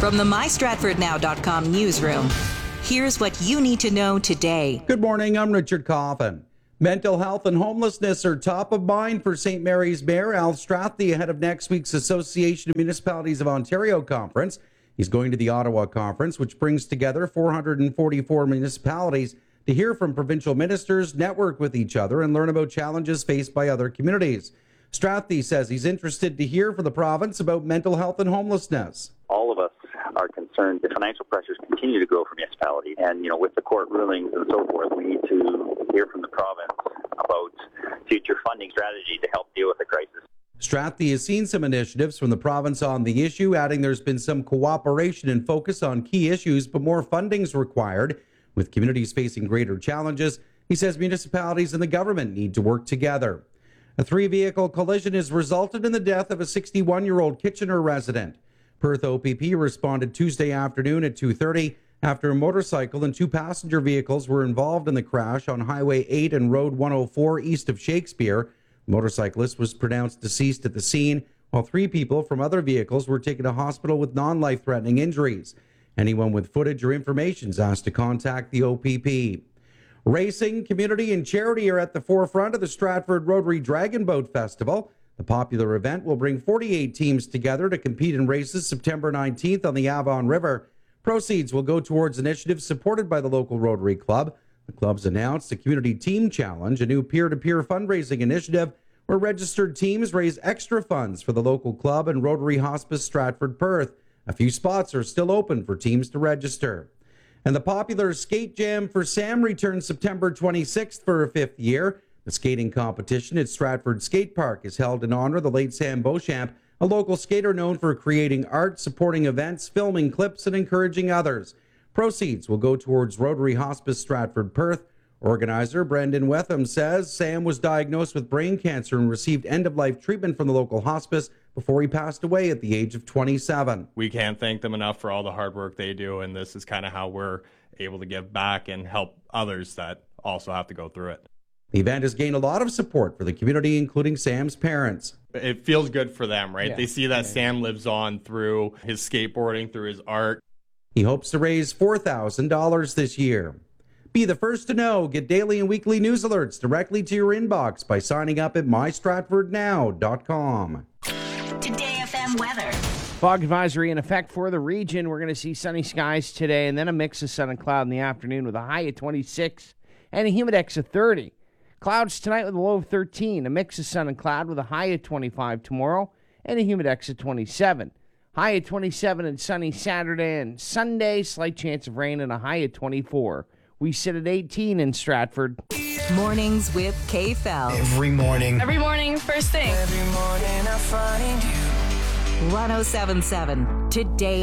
From the MyStratfordNow.com newsroom, here's what you need to know today. Good morning, I'm Richard Coffin. Mental health and homelessness are top of mind for St. Mary's Mayor Al Strathdee ahead of next week's Association of Municipalities of Ontario conference. He's going to the Ottawa conference, which brings together 444 municipalities to hear from provincial ministers, network with each other, and learn about challenges faced by other communities. Strathdee says he's interested to hear from the province about mental health and homelessness. All of us are concerned the financial pressures continue to grow for municipalities. And, with the court rulings and so forth, we need to hear from the province about future funding strategy to help deal with the crisis. Strathdee has seen some initiatives from the province on the issue, adding there's been some cooperation and focus on key issues, but more funding's required. With communities facing greater challenges, he says municipalities and the government need to work together. A 3-vehicle collision has resulted in the death of a 61-year-old Kitchener resident. Perth OPP responded Tuesday afternoon at 2:30 after a motorcycle and 2 passenger vehicles were involved in the crash on Highway 8 and Road 104 east of Shakespeare. The motorcyclist was pronounced deceased at the scene, while 3 people from other vehicles were taken to hospital with non-life-threatening injuries. Anyone with footage or information is asked to contact the OPP. Racing, community, and charity are at the forefront of the Stratford Rotary Dragon Boat Festival. The popular event will bring 48 teams together to compete in races September 19th on the Avon River. Proceeds will go towards initiatives supported by the local Rotary Club. The club's announced a Community Team Challenge, a new peer-to-peer fundraising initiative where registered teams raise extra funds for the local club and Rotary Hospice Stratford Perth. A few spots are still open for teams to register. And the popular Skate Jam for Sam returns September 26th for a 5th year. The skating competition at Stratford Skate Park is held in honor of the late Sam Beauchamp, a local skater known for creating art, supporting events, filming clips, and encouraging others. Proceeds will go towards Rotary Hospice Stratford Perth. Organizer Brendan Wetham says Sam was diagnosed with brain cancer and received end-of-life treatment from the local hospice before he passed away at the age of 27. We can't thank them enough for all the hard work they do, and this is kind of how we're able to give back and help others that also have to go through it. The event has gained a lot of support for the community, including Sam's parents. It feels good for them, right? Yeah. They see that Sam lives on through his skateboarding, through his art. He hopes to raise $4,000 this year. Be the first to know. Get daily and weekly news alerts directly to your inbox by signing up at mystratfordnow.com. Today FM weather. Fog advisory in effect for the region. We're going to see sunny skies today and then a mix of sun and cloud in the afternoon with a high of 26 and a humidex of 30. Clouds tonight with a low of 13. A mix of sun and cloud with a high of 25 tomorrow and a humidex of 27. High of 27 and sunny Saturday and Sunday. Slight chance of rain and a high of 24. We sit at 18 in Stratford. Mornings with K-Fel. Every morning, first thing. every morning I find you. 1077 Today